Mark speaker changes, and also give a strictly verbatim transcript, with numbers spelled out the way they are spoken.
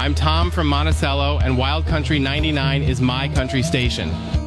Speaker 1: I'm Tom from Monticello, and Wild Country ninety-nine is my country station.